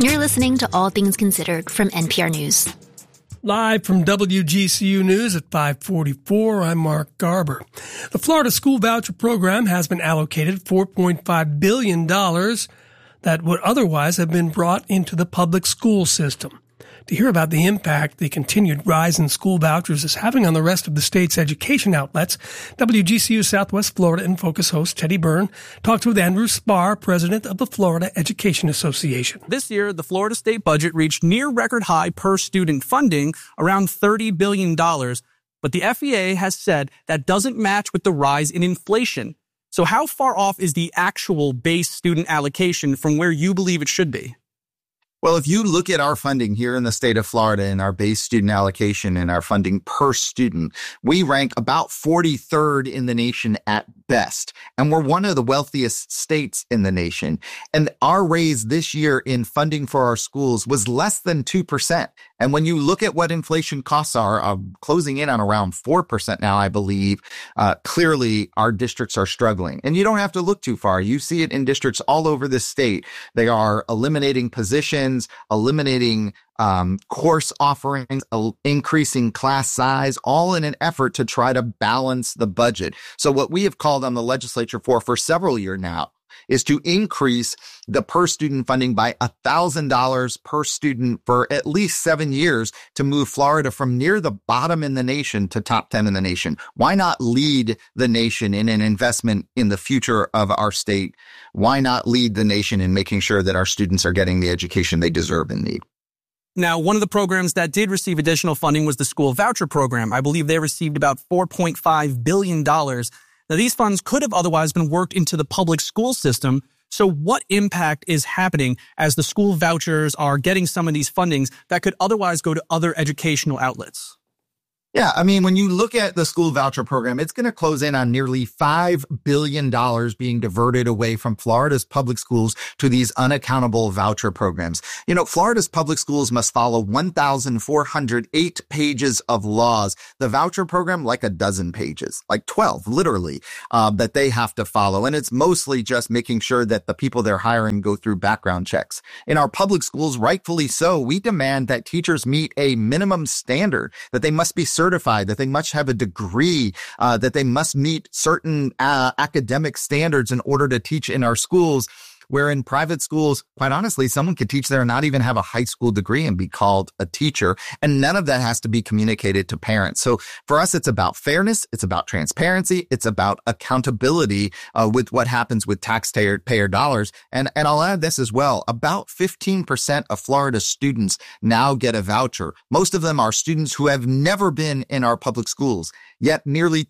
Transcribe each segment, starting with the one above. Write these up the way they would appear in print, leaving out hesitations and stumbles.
You're listening to All Things Considered from NPR News. Live from WGCU News at 5:44, I'm Mark Garber. The Florida School Voucher Program has been allocated $4.5 billion that would otherwise have been brought into the public school system. To hear about the impact the continued rise in school vouchers is having on the rest of the state's education outlets, WGCU Southwest Florida In Focus host Teddy Byrne talked with Andrew Spar, president of the Florida Education Association. This year, the Florida state budget reached near record high per student funding, around $30 billion. But the FEA has said that doesn't match with the rise in inflation. So how far off is the actual base student allocation from where you believe it should be? Well, if you look at our funding here in the state of Florida and our base student allocation and our funding per student, we rank about 43rd in the nation at best. And we're one of the wealthiest states in the nation. And our raise this year in funding for our schools was less than 2%. And when you look at what inflation costs are, closing in on around 4% now, I believe, clearly our districts are struggling. And you don't have to look too far. You see it in districts all over the state. They are eliminating positions, eliminating course offerings, increasing class size, all in an effort to try to balance the budget. So what we have called on the legislature for several years now is to increase the per student funding by $1,000 per student for at least 7 years to move Florida from near the bottom in the nation to top 10 in the nation. Why not lead the nation in an investment in the future of our state? Why not lead the nation in making sure that our students are getting the education they deserve and need? Now, one of the programs that did receive additional funding was the school voucher program. I believe they received about $4.5 billion. Now, these funds could have otherwise been worked into the public school system. So what impact is happening as the school vouchers are getting some of these fundings that could otherwise go to other educational outlets? Yeah, I mean, when you look at the school voucher program, it's going to close in on nearly $5 billion being diverted away from Florida's public schools to these unaccountable voucher programs. You know, Florida's public schools must follow 1,408 pages of laws. The voucher program, like a dozen pages, like 12, literally, that they have to follow. And it's mostly just making sure that the people they're hiring go through background checks. In our public schools, rightfully so, we demand that teachers meet a minimum standard, that they must be certified, that they must have a degree, that they must meet certain academic standards in order to teach in our schools. Where in private schools, quite honestly, someone could teach there and not even have a high school degree and be called a teacher. And none of that has to be communicated to parents. So for us, it's about fairness. It's about transparency. It's about accountability with what happens with taxpayer dollars. And I'll add this as well. About 15% of Florida students now get a voucher. Most of them are students who have never been in our public schools. Yet nearly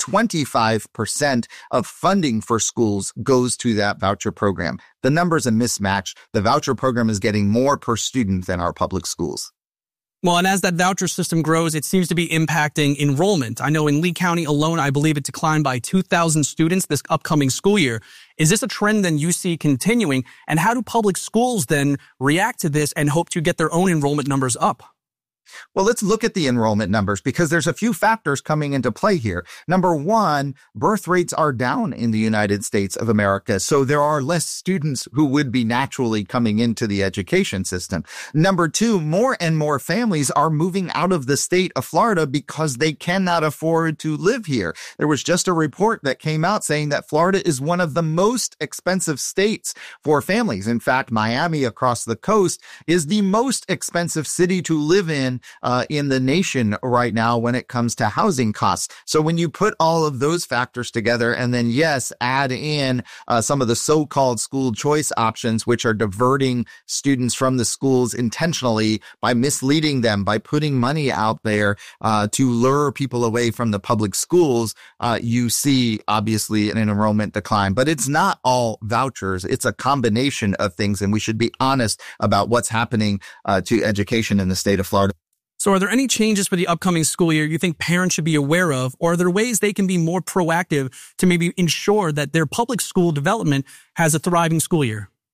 25% of funding for schools goes to that voucher program. The number's a mismatch. The voucher program is getting more per student than our public schools. Well, and as that voucher system grows, it seems to be impacting enrollment. I know in Lee County alone, I believe it declined by 2,000 students this upcoming school year. Is this a trend then you see continuing? And how do public schools then react to this and hope to get their own enrollment numbers up? Well, let's look at the enrollment numbers because there's a few factors coming into play here. Number one, birth rates are down in the United States of America, so there are less students who would be naturally coming into the education system. Number two, more and more families are moving out of the state of Florida because they cannot afford to live here. There was just a report that came out saying that Florida is one of the most expensive states for families. In fact, Miami across the coast is the most expensive city to live in the nation right now when it comes to housing costs. So when you put all of those factors together and then, yes, add in some of the so-called school choice options, which are diverting students from the schools intentionally by misleading them, by putting money out there to lure people away from the public schools, you see, obviously, an enrollment decline. But it's not all vouchers. It's a combination of things, and we should be honest about what's happening to education in the state of Florida. So are there any changes for the upcoming school year you think parents should be aware of, or are there ways they can be more proactive to maybe ensure that their public school development has a thriving school year?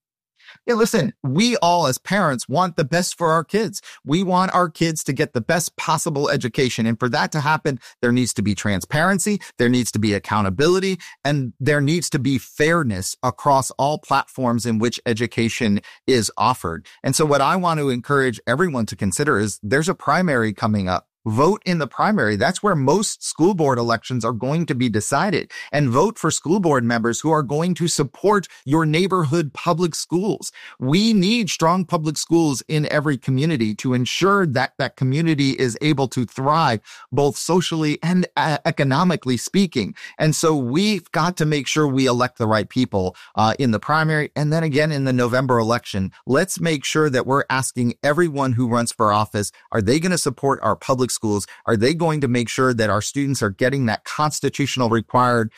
Yeah, listen, we all as parents want the best for our kids. We want our kids to get the best possible education. And for that to happen, there needs to be transparency, there needs to be accountability, and there needs to be fairness across all platforms in which education is offered. And so what I want to encourage everyone to consider is there's a primary coming up. Vote in the primary. That's where most school board elections are going to be decided. And vote for school board members who are going to support your neighborhood public schools. We need strong public schools in every community to ensure that that community is able to thrive, both socially and economically speaking. And so we've got to make sure we elect the right people in the primary. And then again, in the November election, let's make sure that we're asking everyone who runs for office, are they going to support our public schools? Are they going to make sure that our students are getting that constitutional required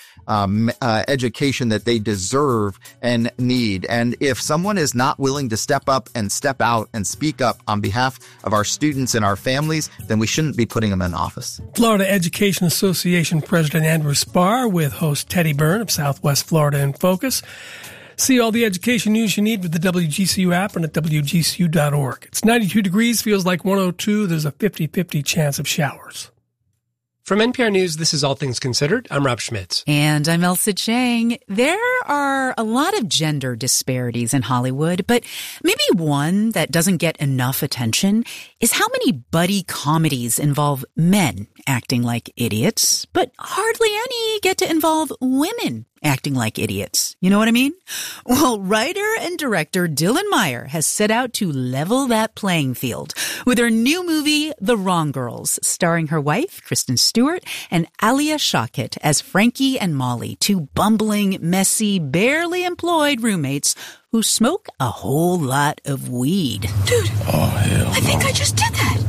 education that they deserve and need? And if someone is not willing to step up and step out and speak up on behalf of our students and our families, then we shouldn't be putting them in office. Florida Education Association President Andrew Spar with host Teddy Byrne of Southwest Florida in Focus. See all the education news you need with the WGCU app and at WGCU.org. It's 92 degrees, feels like 102. There's a 50-50 chance of showers. From NPR News, this is All Things Considered. I'm Rob Schmitz. And I'm Elsa Chang. There are a lot of gender disparities in Hollywood, but maybe one that doesn't get enough attention is how many buddy comedies involve men acting like idiots, but hardly any get to involve women acting like idiots. You know what I mean? Well, writer and director Dylan Meyer has set out to level that playing field with her new movie, The Wrong Girls, starring her wife, Kristen Stewart, and Alia Shawkat as Frankie and Molly, two bumbling, messy, barely employed roommates who smoke a whole lot of weed. Dude, I think I just did that.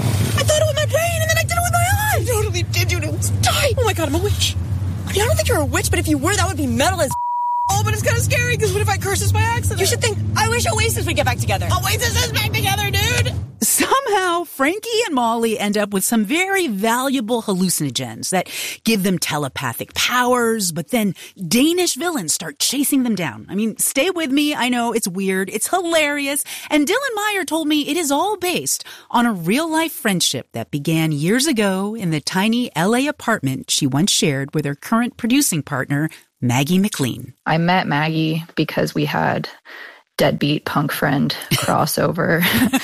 I thought it with my brain, and then I did it with my eyes. I totally did, dude. It was tight. Oh my God, I'm a witch. I don't think you're a witch, but if you were, that would be metal as oh, but it's kind of scary, because what if I curse this by accident? You should think, I wish Oasis would get back together. Oasis is back together, dude! Somehow, Frankie and Molly end up with some very valuable hallucinogens that give them telepathic powers, but then Danish villains start chasing them down. I mean, stay with me. I know it's weird. It's hilarious. And Dylan Meyer told me it is all based on a real-life friendship that began years ago in the tiny LA apartment she once shared with her current producing partner, Maggie McLean. I met Maggie because we had deadbeat punk friend crossover.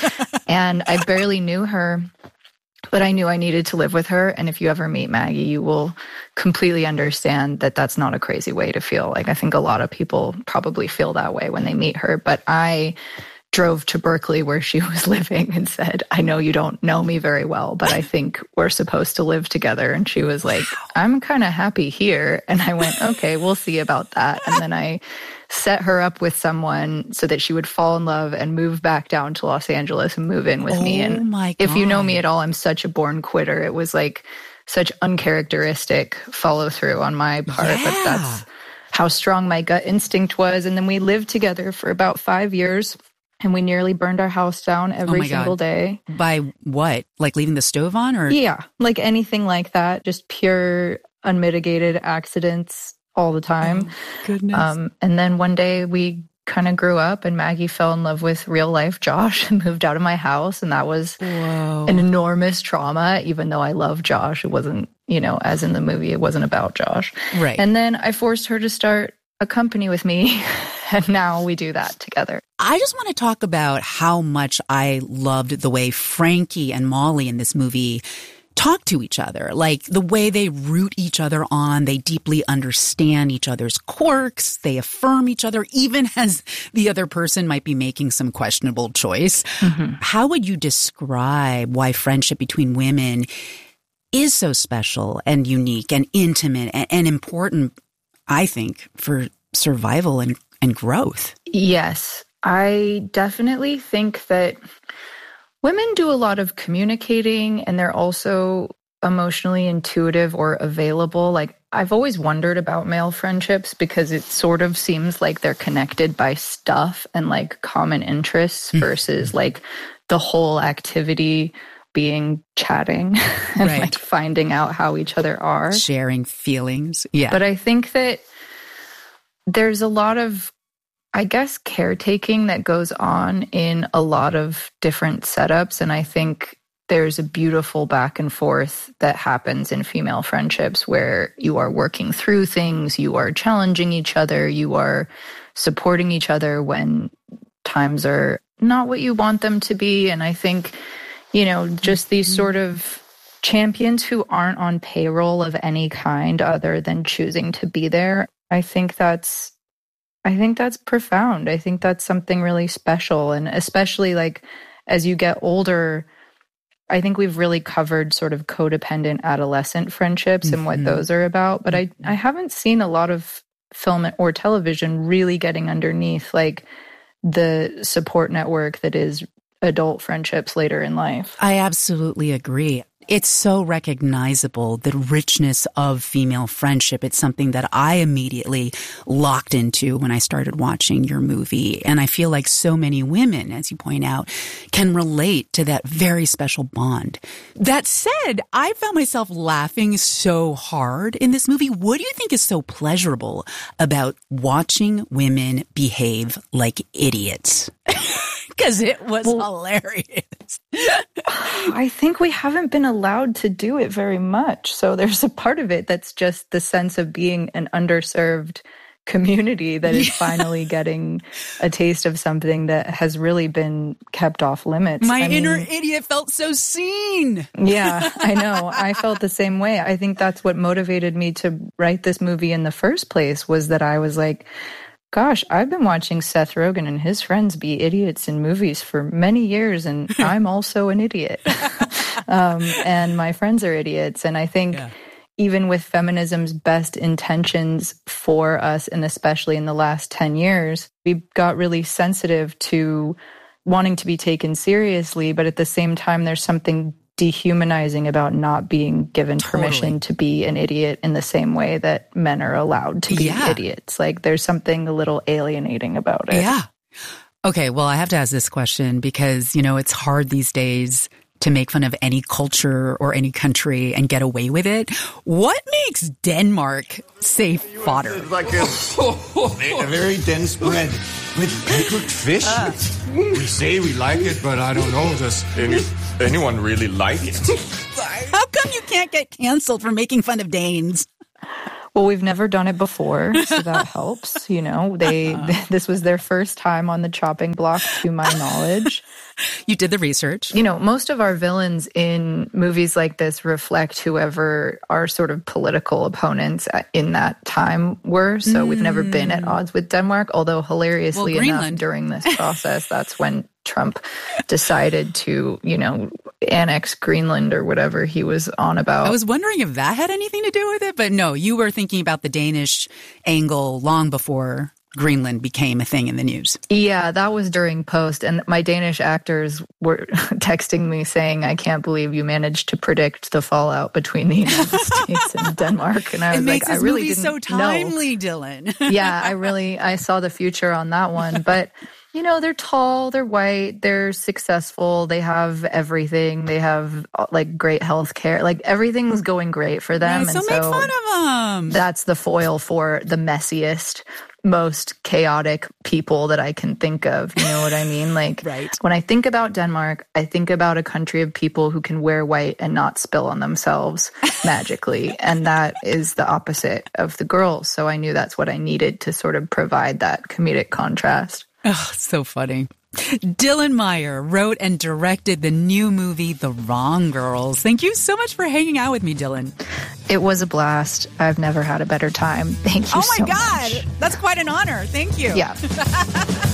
And I barely knew her, but I knew I needed to live with her. And if you ever meet Maggie, you will completely understand that that's not a crazy way to feel. Like, I think a lot of people probably feel that way when they meet her. But I drove to Berkeley where she was living and said, I know you don't know me very well, but I think we're supposed to live together. And she was like, I'm kind of happy here. And I went, okay, we'll see about that. And then I set her up with someone so that she would fall in love and move back down to Los Angeles and move in with me. And if you know me at all, I'm such a born quitter. It was like such uncharacteristic follow through on my part, but that's how strong my gut instinct was. And then we lived together for about 5 years. And we nearly burned our house down every single day. By what? Like leaving the stove on? Or yeah, like anything like that. Just pure unmitigated accidents all the time. Oh, goodness. And then one day we kind of grew up and Maggie fell in love with real life Josh and moved out of my house. And that was an enormous trauma, even though I love Josh. It wasn't, you know, as in the movie, it wasn't about Josh. Right. And then I forced her to start a company with me. And now we do that together. I just want to talk about how much I loved the way Frankie and Molly in this movie talk to each other, like the way they root each other on. They deeply understand each other's quirks. They affirm each other, even as the other person might be making some questionable choice. Mm-hmm. How would you describe why friendship between women is so special and unique and intimate and important, I think, for survival and growth? Yes, I definitely think that women do a lot of communicating and they're also emotionally intuitive or available. Like, I've always wondered about male friendships because it sort of seems like they're connected by stuff and like common interests versus like the whole activity being chatting and like finding out how each other are. Sharing feelings. Yeah. But I think that there's a lot of I guess, caretaking that goes on in a lot of different setups. And I think there's a beautiful back and forth that happens in female friendships where you are working through things, you are challenging each other, you are supporting each other when times are not what you want them to be. And I think, just these sort of champions who aren't on payroll of any kind other than choosing to be there, I think that's profound. I think that's something really special. And especially like as you get older, I think we've really covered sort of codependent adolescent friendships and what those are about. But I haven't seen a lot of film or television really getting underneath like the support network that is adult friendships later in life. I absolutely agree. It's so recognizable, the richness of female friendship. It's something that I immediately locked into when I started watching your movie. And I feel like so many women, as you point out, can relate to that very special bond. That said, I found myself laughing so hard in this movie. What do you think is so pleasurable about watching women behave like idiots? Because it was hilarious. I think we haven't been allowed to do it very much. So there's a part of it that's just the sense of being an underserved community that is finally getting a taste of something that has really been kept off limits. My inner idiot felt so seen. Yeah, I know. I felt the same way. I think that's what motivated me to write this movie in the first place, was that I was like, gosh, I've been watching Seth Rogen and his friends be idiots in movies for many years, and I'm also an idiot. And my friends are idiots. And I think even with feminism's best intentions for us, and especially in the last 10 years, we got really sensitive to wanting to be taken seriously. But at the same time, there's something dehumanizing about not being given permission to be an idiot in the same way that men are allowed to be idiots. Like there's something a little alienating about it. Yeah. Okay, well, I have to ask this question because, it's hard these days to make fun of any culture or any country and get away with it. What makes Denmark safe fodder? It's like a very dense bread with cooked fish. We say we like it, but I don't know. Does anyone really like it? How come you can't get canceled for making fun of Danes? Well, we've never done it before, so that helps. This was their first time on the chopping block, to my knowledge. You did the research. Most of our villains in movies like this reflect whoever our sort of political opponents in that time were. So we've never been at odds with Denmark, although hilariously enough, during this process, that's when Trump decided to, annex Greenland or whatever he was on about. I was wondering if that had anything to do with it, but no, you were thinking about the Danish angle long before Greenland became a thing in the news. Yeah, that was during post. And my Danish actors were texting me saying, I can't believe you managed to predict the fallout between the United States and Denmark. And I was like, I really didn't know. It makes this movie so timely, Dylan. Yeah, I saw the future on that one. But they're tall, they're white, they're successful, they have everything, they have like great health care, like everything's going great for them. Yeah, so make fun of them. That's the foil for the messiest, most chaotic people that I can think of. You know what I mean? Like, When I think about Denmark, I think about a country of people who can wear white and not spill on themselves magically. And that is the opposite of the girls. So I knew that's what I needed to sort of provide that comedic contrast. Oh, so funny. Dylan Meyer wrote and directed the new movie, The Wrong Girls. Thank you so much for hanging out with me, Dylan. It was a blast. I've never had a better time. Thank you so much. Oh my God. That's quite an honor. Thank you. Yeah.